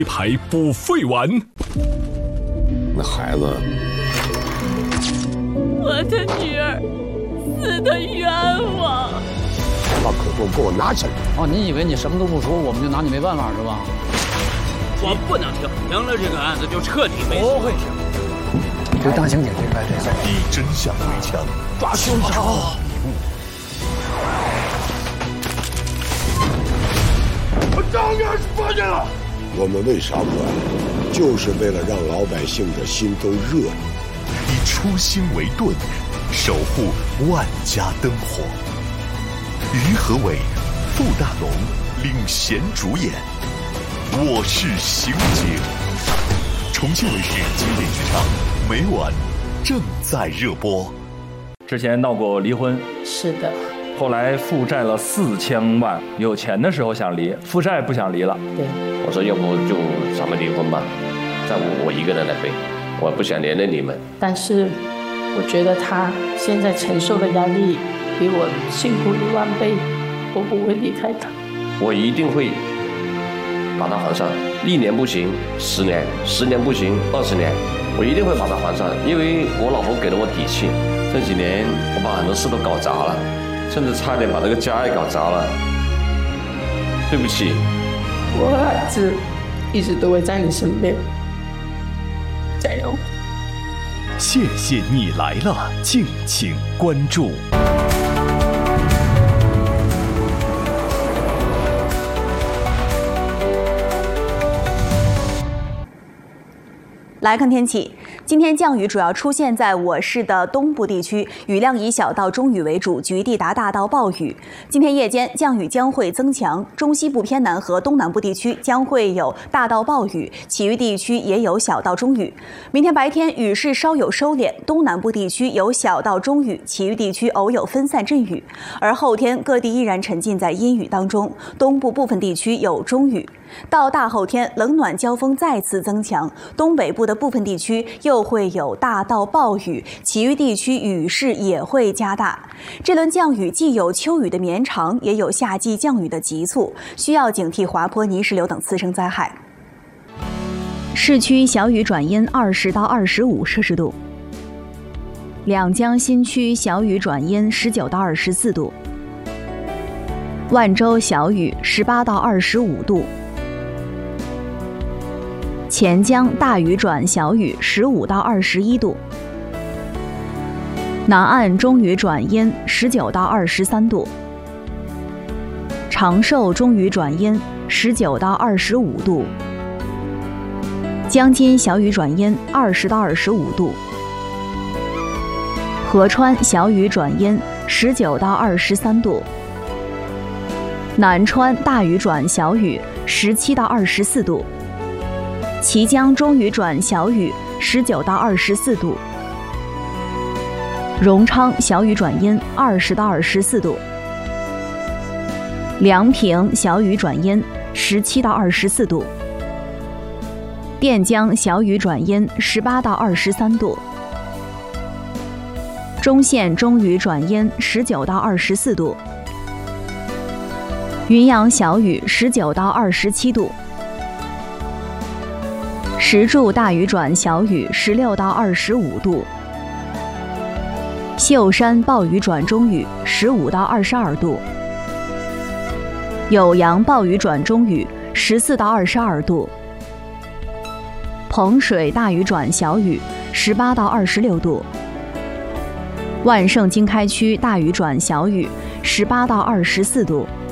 牌不废完。 那孩子， 我的女儿死得冤枉。 把口供给我拿起来！ 哦，你以为你什么都不说，我们就拿你没办法是吧？ 我不能停，停了这个案子就彻底没戏。 不会停。对大刑警这边这事， 以真相为枪， 抓凶手。 我当然是发现了。 我们为啥管？就是为了让老百姓的心都热闹。 以初心为盾，守护万家灯火。于和伟、傅大龙领衔主演《我是刑警》，重庆卫视经典剧场，每晚正在热播。 之前闹过离婚， 是的。 后来负债了4000万，有钱的时候想离，负债不想离了。 对， 我说要不就咱们离婚吧，债务我一个人来背，我不想连累你们。 但是我觉得他现在承受的压力比我辛苦10000倍，我不会离开他。 我一定会把它还上，1年不行10年，10年不行20年，我一定会把它还上，因为我老婆给了我底气。这几年我把很多事都搞砸了，甚至差点把这个家也搞砸了，对不起。 我儿子一直都会在你身边，加油！ 谢谢你来了，敬请关注。 来看天气，今天降雨主要出现在我市的东部地区，雨量以小到中雨为主，局地达大到暴雨。今天夜间降雨将会增强，中西部偏南和东南部地区将会有大到暴雨，其余地区也有小到中雨。明天白天雨势稍有收敛，东南部地区有小到中雨，其余地区偶有分散阵雨。而后天各地依然沉浸在阴雨当中，东部部分地区有中雨。到大后天，冷暖交锋再次增强，东北部的部分地区又会有大到暴雨，其余地区雨势也会加大。这轮降雨既有秋雨的绵长，也有夏季降雨的急促，需要警惕滑坡、泥石流等次生灾害。市区小雨转阴20到25摄氏度，两江新区小雨转阴19到24度，万州小雨18到25度。钱江大雨转小雨15到21度，南岸中雨转阴19到23度，长寿中雨转阴19到25度，江津小雨转阴20到25度，合川小雨转阴19到23度，南川大雨转小雨17到24度。綦江中雨转小雨19到24度，荣昌小雨转阴20到24度，梁平小雨转阴17到24度，垫江小雨转阴18到23度，中县中雨转阴19到24度，云阳小雨19到27度。石柱大雨转小雨16到25度，秀山暴雨转中雨15到22度，酉阳暴雨转中雨14到22度，彭水大雨转小雨18到26度，万盛经开区大雨转小雨18到24度，